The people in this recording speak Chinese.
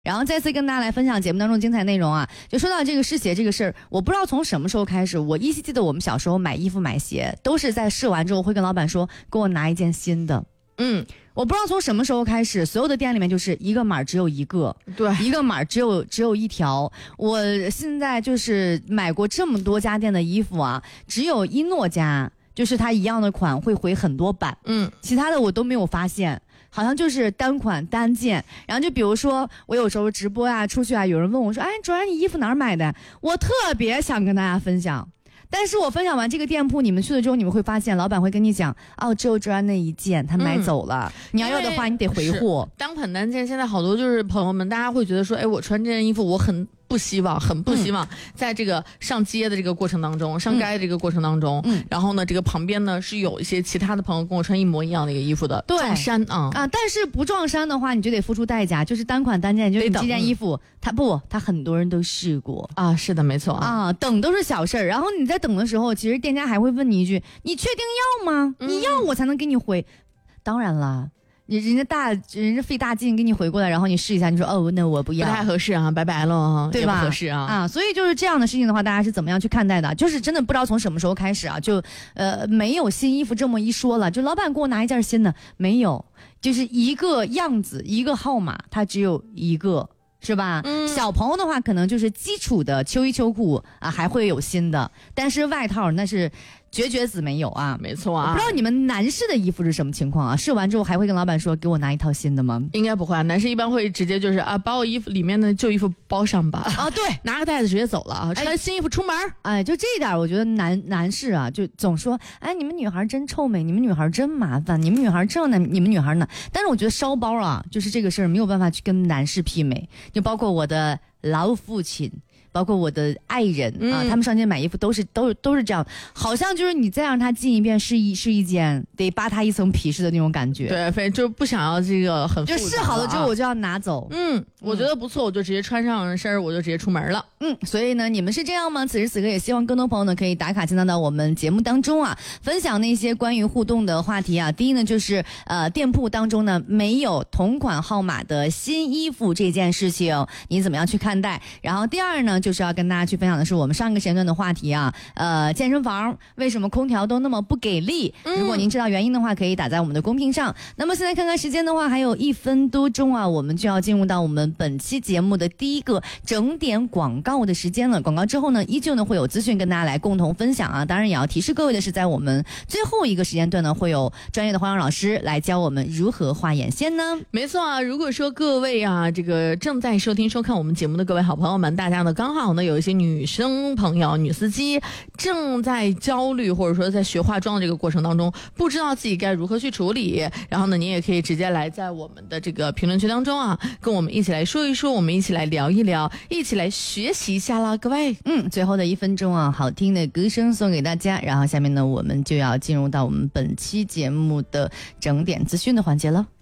然后再次跟大家来分享节目当中精彩内容啊，就说到这个试鞋这个事儿，我不知道从什么时候开始，我依稀记得我们小时候买衣服买鞋都是在试完之后会跟老板说给我拿一件新的。我不知道从什么时候开始，所有的店里面就是一个码只有一个， 对， 一个码只有一条。我现在就是买过这么多家店的衣服啊，只有一诺家就是它一样的款会回很多版，其他的我都没有发现。好像就是单款单件，然后就比如说我有时候直播啊出去啊，有人问我说，哎，卓然你衣服哪儿买的？我特别想跟大家分享，但是我分享完这个店铺，你们去了之后，你们会发现老板会跟你讲，哦，只有卓然那一件，他买走了，你要的话你得回货。 单款单件现在好多就是朋友们，大家会觉得说，哎，我穿这件衣服我很不希望在这个上街的这个过程当中，上街的这个过程当中，然后呢，这个旁边呢是有一些其他的朋友跟我穿一模一样的一个衣服的， 对， 撞衫但是不撞衫的话，你就得付出代价，就是单款单件，就是你这件衣服，他很多人都试过啊，是的，没错啊，等都是小事儿，然后你在等的时候，其实店家还会问你一句，你确定要吗？你要我才能给你回，当然啦。人家费大劲给你回过来，然后你试一下，你说哦，那我不要， 不太合适啊，拜拜了， 对吧？ 不合适啊， 所以就是这样的事情的话，大家是怎么样去看待的？就是真的不知道从什么时候开始啊，就没有新衣服这么一说了，就老板给我拿一件新的，没有，就是一个样子一个号码，它只有一个。是吧？小朋友的话可能就是基础的秋衣秋裤啊，还会有新的，但是外套那是绝子没有啊， 没错啊。 不知道你们男士的衣服是什么情况啊？试完之后还会跟老板说给我拿一套新的吗？ 应该不会啊，男士一般会直接就是啊，把我衣服里面的旧衣服包上吧。 啊，对， 拿个袋子直接走了啊，穿新衣服出门。 哎，就这一点，我觉得男士啊，就总说，哎，你们女孩真臭美，你们女孩真麻烦，你们女孩这呢，你们女孩呢？但是我觉得烧包啊，就是这个事儿没有办法去跟男士媲美。就包括我的老父亲，包括我的爱人啊，他们上街买衣服都是这样，好像就是你再让他进一遍试一件，得扒他一层皮似的那种感觉。 对，反正就不想要这个很复杂， 就试好了之后我就要拿走。 我觉得不错，我就直接穿上身，我就直接出门了。 所以呢，你们是这样吗？此时此刻也希望更多朋友呢可以打卡进到我们节目当中啊，分享那些关于互动的话题啊。第一呢，就是店铺当中呢没有同款号码的新衣服这件事情，你怎么样去看待？然后第二呢，就是要跟大家去分享的是我们上一个时间段的话题啊，健身房为什么空调都那么不给力？如果您知道原因的话，可以打在我们的公屏上。那么现在看看时间的话，还有1分多钟啊，我们就要进入到我们本期节目的第一个整点广告的时间了。广告之后呢，依旧呢会有资讯跟大家来共同分享啊。当然也要提示各位的是，在我们最后一个时间段呢，会有专业的化妆老师来教我们如何画眼线呢。 没错啊，如果说各位啊，这个正在收听收看我们节目的各位好朋友们，大家呢刚好呢有一些女生朋友、女司机正在焦虑，或者说在学化妆的这个过程当中，不知道自己该如何去处理，然后呢，您也可以直接来在我们的这个评论区当中啊，跟我们一起来说一说，我们一起来聊一聊，一起来学习一下啦，各位。 最后的1分钟啊，好听的歌声送给大家，然后下面呢，我们就要进入到我们本期节目的整点资讯的环节了。